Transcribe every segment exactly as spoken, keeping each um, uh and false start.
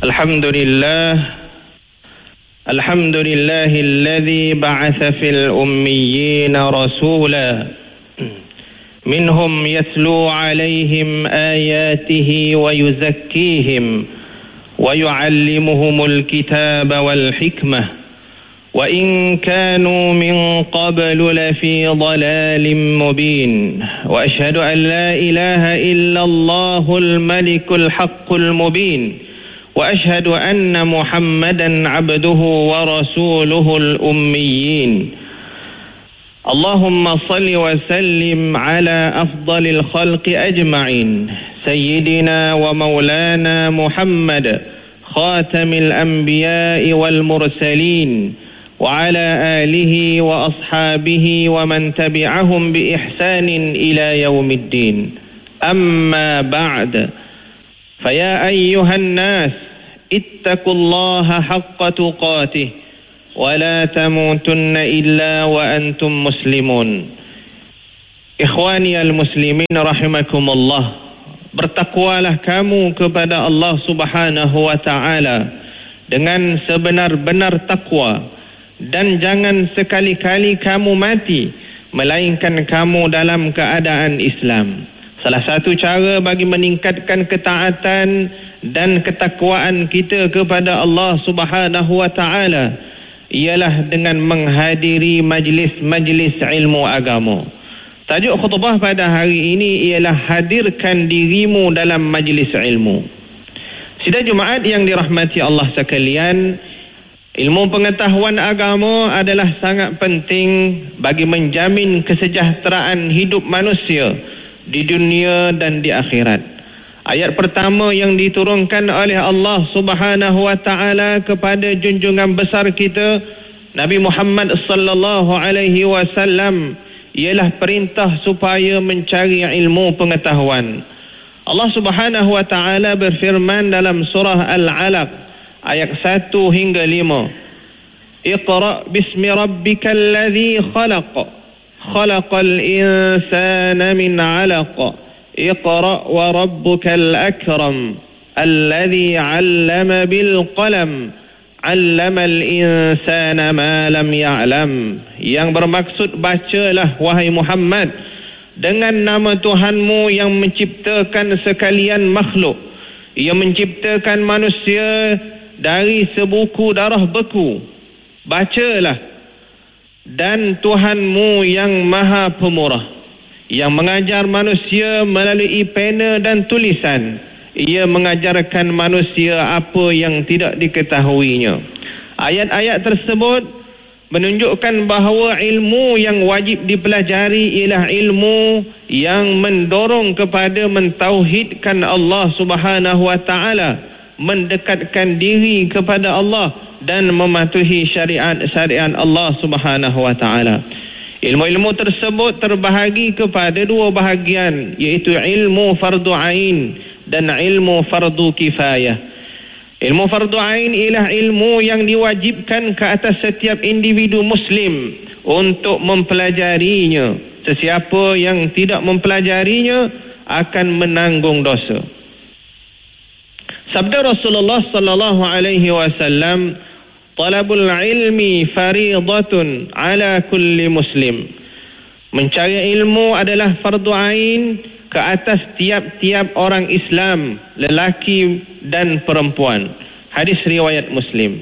Alhamdulillah. Alhamdulillahilladzi ba'atha fil ummiyina rasula minhum yatlu alaihim ayatihi wa yuzakkihim wa yu'allimuhumul kitaba wal hikmah wa in kanu min qablu lafi dhalalin mubin wa ashhadu an la ilaha illallahul malikul haqqul mubin wa ashhadu anna muhammadan abduhu wa rasuluhul ummiyin. Allahumma salli wa sallim ala afdalil khalqi ajma'in sayyidina wa maulana Muhammad khatamil anbiya'i wal mursalin wa ala alihi wa ashabihi wa man tabi'ahum bi ihsanin ila yaumiddin. Amma ba'd. Faya ayyuhan nas ittaqullaha haqqa tuqatih wa la tamutunna illa wa antum muslimun. Ikhwani al-muslimin rahimakumullah, bertakwalah kamu kepada Allah Subhanahu wa ta'ala dengan sebenar-benar takwa, dan jangan sekali-kali kamu mati melainkan kamu dalam keadaan Islam. Salah satu cara bagi meningkatkan ketaatan dan ketakwaan kita kepada Allah Subhanahu wa ta'ala ialah dengan menghadiri majlis-majlis ilmu agama. Tajuk khutbah pada hari ini ialah hadirkan dirimu dalam majlis ilmu. Sidang Jumaat yang dirahmati Allah sekalian, ilmu pengetahuan agama adalah sangat penting bagi menjamin kesejahteraan hidup manusia di dunia dan di akhirat. Ayat pertama yang diturunkan oleh Allah Subhanahu wa ta'ala kepada junjungan besar kita Nabi Muhammad sallallahu alaihi wasallam ialah perintah supaya mencari ilmu pengetahuan. Allah Subhanahu wa ta'ala berfirman dalam surah Al-Alaq ayat satu hingga lima. Iqra bismi rabbikal ladzi khalaq. Khalaqal insana min 'alaq. Iqra wa rabbukal akram alladhi 'allama bil qalam 'allamal insana ma lam ya'lam. Yang bermaksud, bacalah wahai Muhammad dengan nama Tuhanmu yang menciptakan sekalian makhluk. Ia menciptakan manusia dari sebuku darah beku. Bacalah. Dan Tuhanmu yang maha pemurah, yang mengajar manusia melalui pena dan tulisan. Ia mengajarkan manusia apa yang tidak diketahuinya. Ayat-ayat tersebut menunjukkan bahawa ilmu yang wajib dipelajari ialah ilmu yang mendorong kepada mentauhidkan Allah Subhanahu wa ta'ala, mendekatkan diri kepada Allah dan mematuhi syariat-syariat Allah Subhanahu wa ta'ala. Ilmu-ilmu tersebut terbahagi kepada dua bahagian, iaitu ilmu fardu ain dan ilmu fardu kifayah. Ilmu fardu ain ialah ilmu yang diwajibkan ke atas setiap individu muslim untuk mempelajarinya. Sesiapa yang tidak mempelajarinya akan menanggung dosa. Sabda Rasulullah sallallahu alaihi wasallam, talabul ilmi faridatun ala kulli muslim. Mencari ilmu adalah fardu ain ke atas tiap-tiap orang Islam, lelaki dan perempuan. Hadis riwayat Muslim.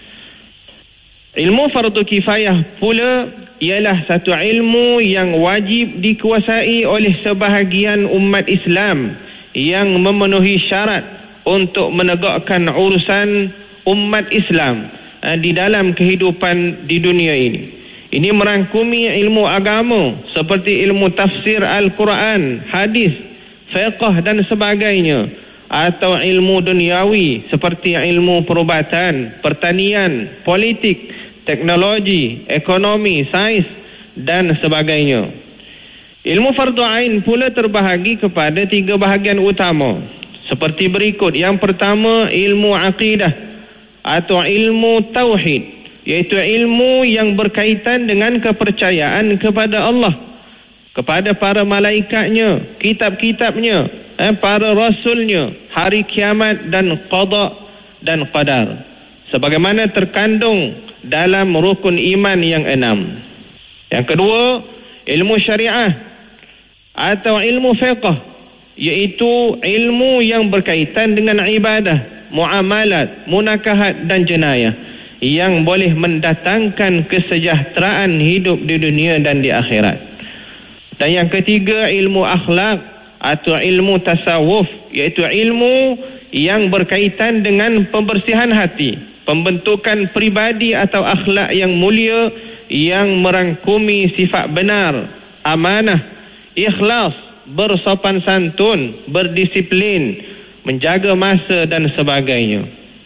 Ilmu fardu kifayah pula ialah satu ilmu yang wajib dikuasai oleh sebahagian umat Islam yang memenuhi syarat untuk menegakkan urusan umat Islam di dalam kehidupan di dunia ini. Ini merangkumi ilmu agama seperti ilmu tafsir Al-Quran, hadis, fiqh dan sebagainya, atau ilmu duniawi seperti ilmu perubatan, pertanian, politik, teknologi, ekonomi, sains dan sebagainya. Ilmu fardu ain pula terbahagi kepada tiga bahagian utama seperti berikut. Yang pertama, ilmu akidah atau ilmu tauhid, iaitu ilmu yang berkaitan dengan kepercayaan kepada Allah, kepada para malaikatnya, kitab-kitabnya, eh, para rasulnya, hari kiamat dan qada dan qadar, sebagaimana terkandung dalam rukun iman yang enam. Yang kedua, ilmu syariah atau ilmu fiqh, iaitu ilmu yang berkaitan dengan ibadah, muamalat, munakahat dan jenayah, yang boleh mendatangkan kesejahteraan hidup di dunia dan di akhirat. Dan yang ketiga, ilmu akhlak atau ilmu tasawuf, iaitu ilmu yang berkaitan dengan pembersihan hati, pembentukan pribadi atau akhlak yang mulia, yang merangkumi sifat benar, amanah, ikhlas, bersopan santun, berdisiplin, menjaga masa dan sebagainya.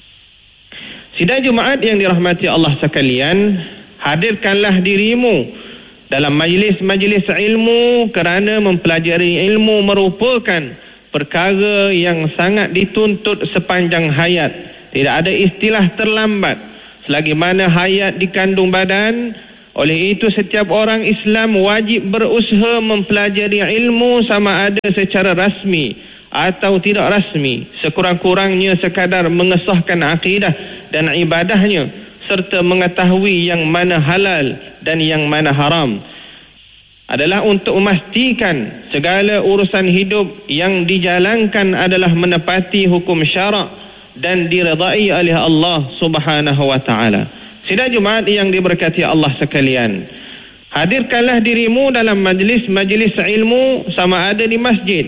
Sidang Jumaat yang dirahmati Allah sekalian, hadirkanlah dirimu dalam majlis-majlis ilmu, kerana mempelajari ilmu merupakan perkara yang sangat dituntut sepanjang hayat. Tidak ada istilah terlambat selagi mana hayat dikandung badan. Oleh itu, setiap orang Islam wajib berusaha mempelajari ilmu, sama ada secara rasmi atau tidak rasmi, sekurang-kurangnya sekadar mengesahkan akidah dan ibadahnya, serta mengetahui yang mana halal dan yang mana haram, adalah untuk memastikan segala urusan hidup yang dijalankan adalah menepati hukum syarak dan diredai oleh Allah Subhanahu wa taala. Sidang Jumaat yang diberkati Allah sekalian, hadirkanlah dirimu dalam majlis-majlis ilmu, sama ada di masjid,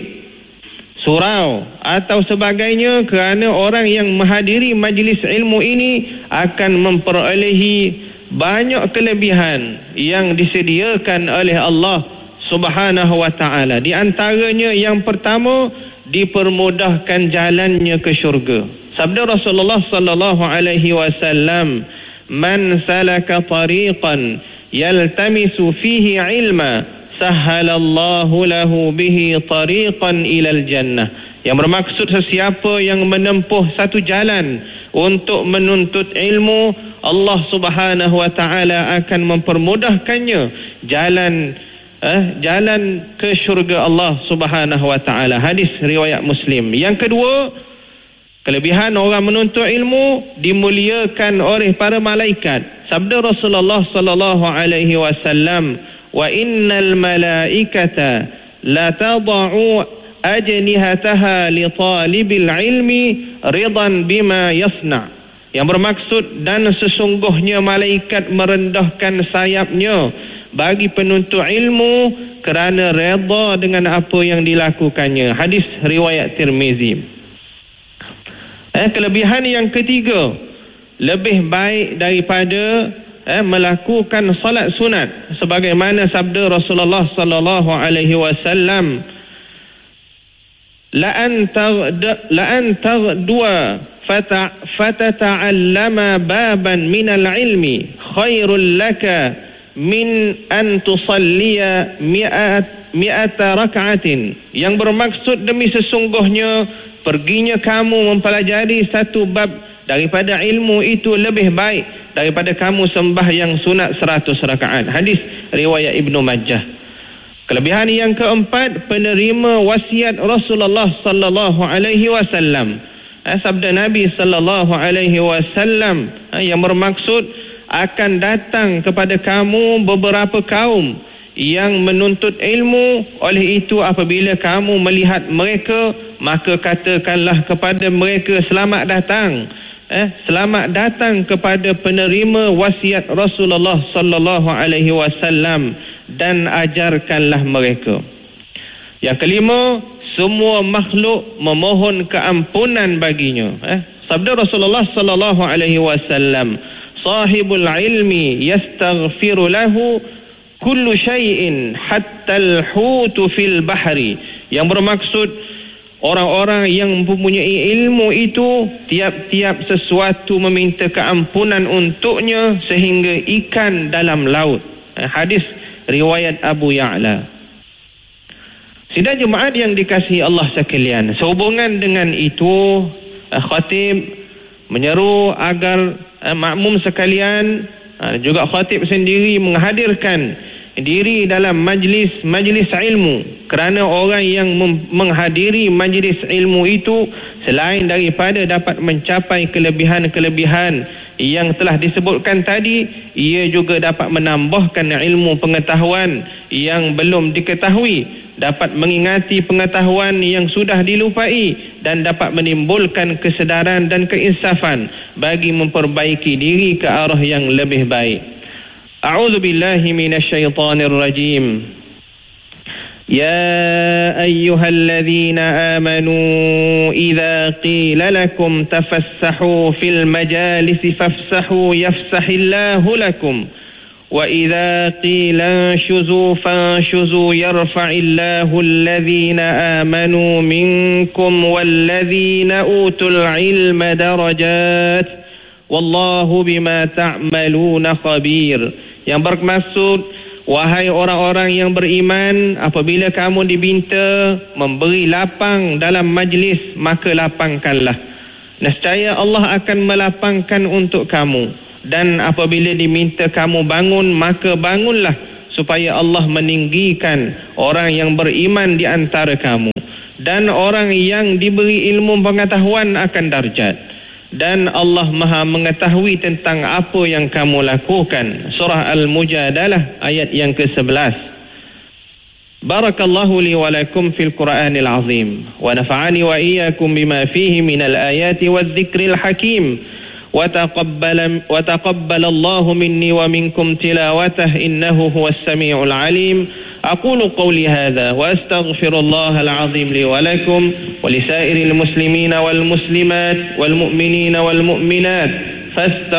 surau atau sebagainya, kerana orang yang menghadiri majlis ilmu ini akan memperolehi banyak kelebihan yang disediakan oleh Allah Subhanahu wa taala. Di antaranya yang pertama, dipermudahkan jalannya ke syurga. Sabda Rasulullah sallallahu alaihi wasallam, "Man salaka tariqan yaltamisu fihi ilma, sahhalallahu lahu bihi tariqan ilal jannah." Yang bermaksud, sesiapa yang menempuh satu jalan untuk menuntut ilmu, Allah Subhanahu wa taala akan mempermudahkannya jalan eh, jalan ke syurga Allah Subhanahu wa taala. Hadis riwayat Muslim. Yang kedua, kelebihan orang menuntut ilmu, dimuliakan oleh para malaikat. Sabda Rasulullah sallallahu alaihi wasallam, "Wa innal malaikata la tad'u ajnihataha li talibil ilmi ridan bima yasna." Yang bermaksud, dan sesungguhnya malaikat merendahkan sayapnya bagi penuntut ilmu kerana redha dengan apa yang dilakukannya. Hadis riwayat Tirmizi. Eh, kelebihan yang ketiga, lebih baik daripada eh, melakukan salat sunat, sebagaimana sabda Rasulullah sallallahu alaihi wasallam, la an tagd la an tagdwa fata fatata'allama baban min al-ilmi khairul laka min an tusalliya mi'at mi'ata rak'atin. Yang bermaksud, demi sesungguhnya perginya kamu mempelajari satu bab daripada ilmu itu lebih baik daripada kamu sembahyang sunat seratus rakaat. Hadis riwayat Ibnu Majah. Kelebihan yang keempat, penerima wasiat Rasulullah sallallahu alaihi wasallam. Sabda Nabi sallallahu alaihi wasallam yang bermaksud, akan datang kepada kamu beberapa kaum yang menuntut ilmu. Oleh itu, apabila kamu melihat mereka, maka katakanlah kepada mereka, selamat datang. Eh, selamat datang kepada penerima wasiat Rasulullah sallallahu alaihi wasallam, dan ajarkanlah mereka. Yang kelima, semua makhluk memohon keampunan baginya. Eh, sabda Rasulullah sallallahu alaihi wasallam, sahibul ilmi yastaghfiru lahu kullu syai'in hatta al-hutu fil bahri. Yang bermaksud, orang-orang yang mempunyai ilmu itu tiap-tiap sesuatu meminta keampunan untuknya, sehingga ikan dalam laut. Hadis riwayat Abu Ya'la. Sidang Jumaat yang dikasihi Allah sekalian, sehubungan dengan itu, khatib menyeru agar makmum sekalian, juga khatib sendiri menghadirkan diri dalam majlis majlis ilmu, kerana orang yang mem- menghadiri majlis ilmu itu selain daripada dapat mencapai kelebihan-kelebihan yang telah disebutkan tadi, ia juga dapat menambahkan ilmu pengetahuan yang belum diketahui, dapat mengingati pengetahuan yang sudah dilupai, dan dapat menimbulkan kesedaran dan keinsafan bagi memperbaiki diri ke arah yang lebih baik. A'udzu billahi minasyaitonir rajim. يا أيها الذين آمنوا إذا قيل لكم تفسحوا في المجالس فافسحوا يفسح الله لكم وإذا قيل انشزوا فانشزوا يرفع الله الذين آمنوا منكم والذين أوتوا العلم درجات والله بما تعملون خبير. Yang bermaksud, wahai orang-orang yang beriman, apabila kamu diminta memberi lapang dalam majlis, maka lapangkanlah. Nescaya Allah akan melapangkan untuk kamu. Dan apabila diminta kamu bangun, maka bangunlah, supaya Allah meninggikan orang yang beriman di antara kamu. Dan orang yang diberi ilmu pengetahuan akan darjat. Dan Allah Maha mengetahui tentang apa yang kamu lakukan. Surah Al-Mujadalah ayat yang ke sebelas. Barakallahu li wa lakum fil Qur'anil azim wa nafa'ani wa iyyakum bima fihi minal ayati wadh-dhikril hakim wa taqabbala wa taqabbala Allahu minni wa minkum tilawatahu innahu huwas samiul alim. أقول قولي هذا وأستغفر الله العظيم لي ولكم ولسائر المسلمين والمسلمات والمؤمنين والمؤمنات فاستغفروا